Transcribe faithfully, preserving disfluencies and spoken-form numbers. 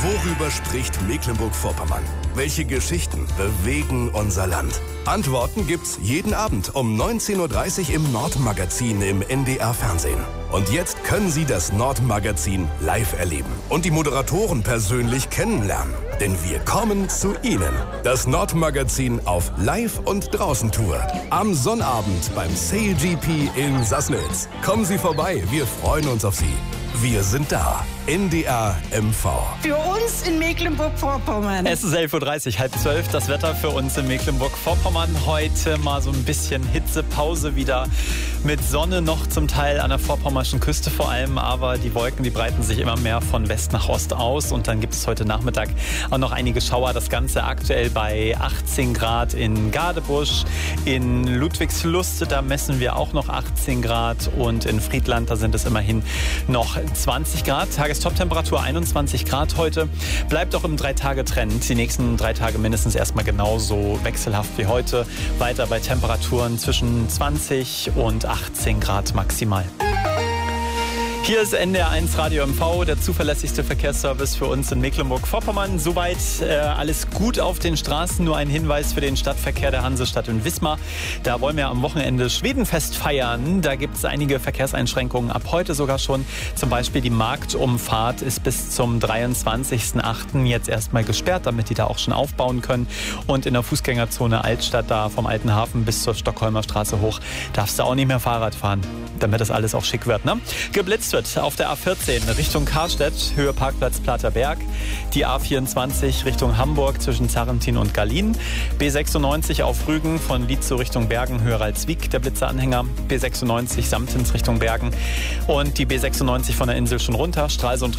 Worüber spricht Mecklenburg-Vorpommern? Welche Geschichten bewegen unser Land? Antworten gibt's jeden Abend um neunzehn Uhr dreißig im Nordmagazin im N D R-Fernsehen. Und jetzt können Sie das Nordmagazin live erleben und die Moderatoren persönlich kennenlernen. Denn wir kommen zu Ihnen. Das Nordmagazin auf Live- und Draußen-Tour. Am Sonnabend beim Sail G P in Sassnitz. Kommen Sie vorbei, wir freuen uns auf Sie. Wir sind da. N D R M V. Für uns in Mecklenburg-Vorpommern. Es ist elf Uhr dreißig, halb zwölf. Das Wetter für uns in Mecklenburg-Vorpommern. Heute mal so ein bisschen Hitzepause wieder. Mit Sonne noch zum Teil an der vorpommerschen Küste vor allem. Aber die Wolken, die breiten sich immer mehr von West nach Ost aus. Und dann gibt es heute Nachmittag auch noch einige Schauer. Das Ganze aktuell bei achtzehn Grad in Gadebusch. In Ludwigslust, da messen wir auch noch achtzehn Grad. Und in Friedland, da sind es immerhin noch zwanzig Grad. Tagestoptemperatur einundzwanzig Grad heute. Bleibt auch im Drei-Tage-Trend. Die nächsten drei Tage mindestens erstmal genauso wechselhaft wie heute. Weiter bei Temperaturen zwischen zwanzig und achtzehn Grad maximal. Hier ist N D R eins Radio M V, der zuverlässigste Verkehrsservice für uns in Mecklenburg-Vorpommern. Soweit äh, alles gut auf den Straßen. Nur ein Hinweis für den Stadtverkehr der Hansestadt in Wismar. Da wollen wir am Wochenende Schwedenfest feiern. Da gibt es einige Verkehrseinschränkungen, ab heute sogar schon. Zum Beispiel die Marktumfahrt ist bis zum dreiundzwanzigsten achten jetzt erstmal gesperrt, damit die da auch schon aufbauen können. Und in der Fußgängerzone Altstadt, da vom Alten Hafen bis zur Stockholmer Straße hoch, darfst du auch nicht mehr Fahrrad fahren, damit das alles auch schick wird. Ne? Geblitzt auf der A vierzehn Richtung Karstedt, Höhe Parkplatz Platerberg. Die A vierundzwanzig Richtung Hamburg zwischen Zarrentin und Gallien. B sechsundneunzig auf Rügen von Lietzow Richtung Bergen, Höhe Ralswiek, der Blitzeranhänger. B sechsundneunzig Samtens Richtung Bergen. Und die B sechsundneunzig von der Insel schon runter, Stralsund